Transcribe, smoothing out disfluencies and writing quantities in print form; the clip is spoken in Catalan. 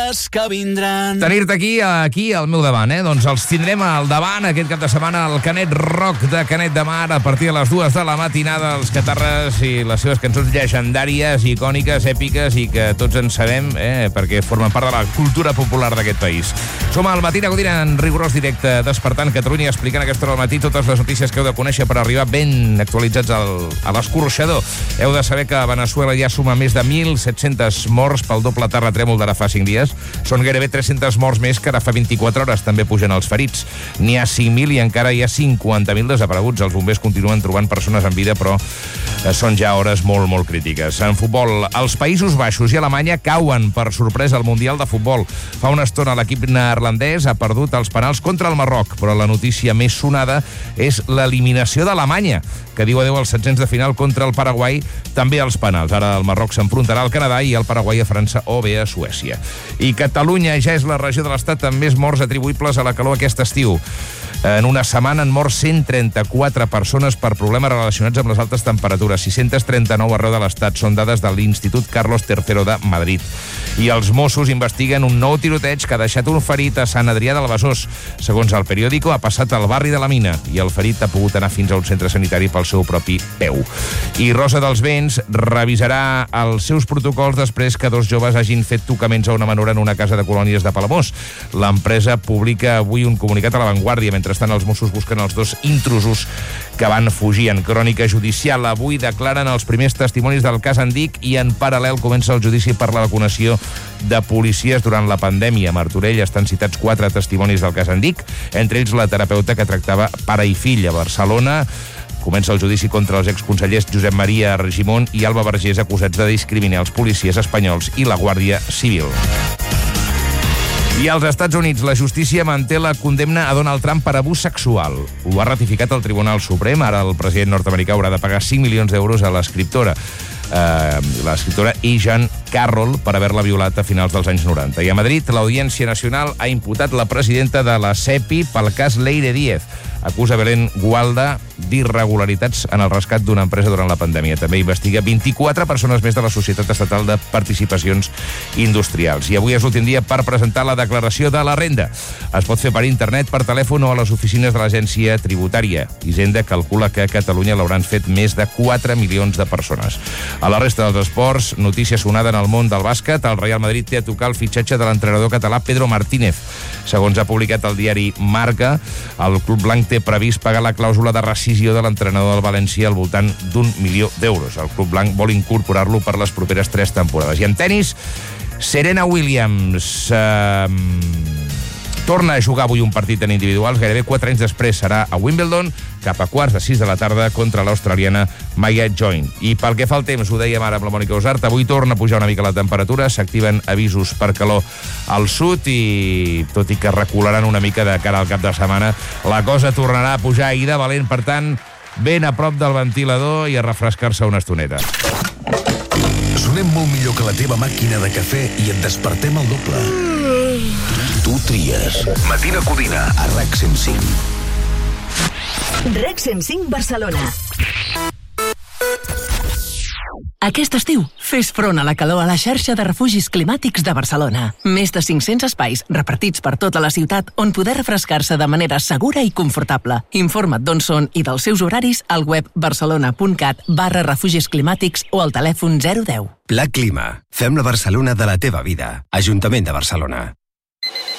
dies que vindran. Tenir-te aquí al meu davant, Doncs els tindrem al davant aquest cap de setmana al Canet Rock de Canet de Mar a partir de les 2 de la matinada, els Catarres i les seves cançons llegendàries, icòniques, èpiques i que tots en sabem, perquè formen part de la cultura popular d'aquest país. Som al Matí Codina en rigorós directe, despertant Catalunya, explicant a aquesta hora del matí totes les notícies que heu de conèixer per arribar ben actualitzats a l'escorxador. Heu de saber que Veneçuela ja suma més de 1.700 morts pel doble terratrèmol d'ara fa 5 dies. Són gairebé 300 morts més que ara fa 24 hores. També pugen els ferits. N'hi ha 5.000 i encara hi ha 50.000 desapareguts. Els bombers continuen trobant persones en vida, però són ja hores molt, molt crítiques. En futbol, els Països Baixos i Alemanya cauen per sorpresa al Mundial de Futbol. Fa una estona l'equip neerlandès ha perdut els penals contra el Marroc, però la notícia més sonada és l'eliminació d'Alemanya, que diu adeu als setzents de final contra el Paraguai, també als penals. Ara el Marroc s'enfrontarà al Canadà i el Paraguai a França o bé a Suècia. I Catalunya ja és la regió de l'Estat amb més morts atribuïbles a la calor aquest estiu. En una setmana han mort 134 persones per problemes relacionats amb les altes temperatures, 639 arreu de l'Estat. Són dades de l'Institut Carlos III de Madrid. I els Mossos investiguen un nou tiroteig que ha deixat un ferit a Sant Adrià del Besòs. Segons el periòdico, ha passat al barri de la Mina i el ferit ha pogut anar fins a un centre sanitari pel seu propi peu. I Rosa dels Vents revisarà els seus protocols després que 2 joves hagin fet tocaments a una menor en una casa de colònies de Palamós. L'empresa publica avui un comunicat a La Vanguardia. Mentrestant, els Mossos busquen els 2 intrusos que van fugir. En crònica judicial, avui declaren els primers testimonis del cas Andic i en paral·lel comença el judici per la vacunació de policies durant la pandèmia. A Martorell estan citats 4 testimonis del cas Andic, entre ells la terapeuta que tractava pare i fill. A Barcelona comença el judici contra els exconsellers Josep Maria Argimon i Alba Vergés, acusats de discriminar els policies espanyols i la Guàrdia Civil. I als Estats Units, la justícia manté la condemna a Donald Trump per abús sexual. Ho ha ratificat el Tribunal Suprem. Ara el president nord-americà haurà de pagar 5 milions d'euros a l'escriptora Jean Carroll per haver-la violat a finals dels anys 90. I a Madrid, l'Audiència Nacional ha imputat la presidenta de la SEPI pel cas Leire Díez. Acusa Belén Gualda d'irregularitats en el rescat d'una empresa durant la pandèmia. També investiga 24 persones més de la Societat Estatal de Participacions Industrials. I avui és l'últim dia per presentar la declaració de la renda. Es pot fer per internet, per telèfon o a les oficines de l'Agència Tributària. Hisenda calcula que a Catalunya l'hauran fet més de 4 milions de persones. A la resta dels esports, notícia sonada en el món del bàsquet, el Real Madrid té a tocar el fitxatge de l'entrenador català Pedro Martínez. Segons ha publicat el diari Marca, el club blanc té previst pagar la clàusula de rescisió de l'entrenador del València al voltant d'1 milió d'euros. El club blanc vol incorporar-lo per les properes 3 temporades. I en tenis, Serena Williams torna a jugar avui un partit en individuals. Gairebé 4 anys després serà a Wimbledon, cap a 5:15 de la tarda contra l'australiana Maya Join. I pel que fa al temps, ho dèiem ara amb la Mònica Usart, avui torna a pujar una mica la temperatura, s'activen avisos per calor al sud i, tot i que recularan una mica de cara al cap de setmana, la cosa tornarà a pujar i de valent, per tant, ben a prop del ventilador i a refrescar-se una estoneta. Sonem molt millor que la teva màquina de cafè i et despertem al doble. Tu tries Matina Codina a RAC 105. RAC 105 Barcelona. Aquest estiu, fes front a la calor a la xarxa de refugis climàtics de Barcelona. Més de 500 espais repartits per tota la ciutat on poder refrescar-se de manera segura i confortable. Informa't d'on són i dels seus horaris al web barcelona.cat/refugis climàtics o al telèfon 010. Pla Clima. Fem la Barcelona de la teva vida. Ajuntament de Barcelona.